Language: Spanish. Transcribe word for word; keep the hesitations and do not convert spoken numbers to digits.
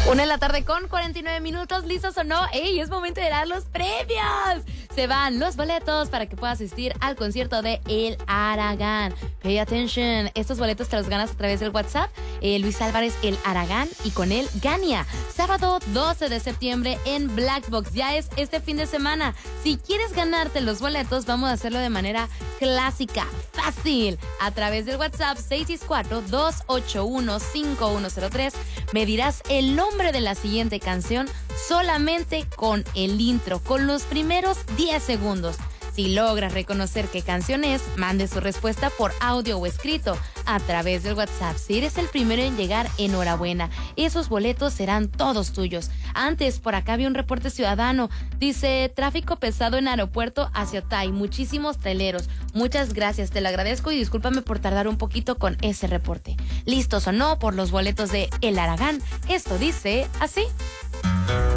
Una de la tarde con cuarenta y nueve minutos, ¿listos o no? ¡Ey! Es momento de dar los premios. Se van los boletos para que puedas asistir al concierto de El Aragán. Pay attention. Estos boletos te los ganas a través del WhatsApp. Eh, Luis Álvarez, El Aragán, y con él, Gania. Sábado doce de septiembre en Black Box. Ya es este fin de semana. Si quieres ganarte los boletos, vamos a hacerlo de manera clásica, fácil. A través del WhatsApp seis seis cuatro, dos ocho uno, cinco uno cero tres. Me dirás el nombre de la siguiente canción solamente con el intro, con los primeros diez segundos. Si logras reconocer qué canción es, mande su respuesta por audio o escrito a través del WhatsApp. Si eres el primero en llegar, enhorabuena. Esos boletos serán todos tuyos. Antes, por acá había un reporte ciudadano. Dice, tráfico pesado en aeropuerto hacia Otay. Muchísimos traileros. Muchas gracias, te lo agradezco y discúlpame por tardar un poquito con ese reporte. ¿Listos o no por los boletos de El Aragán? Esto dice así.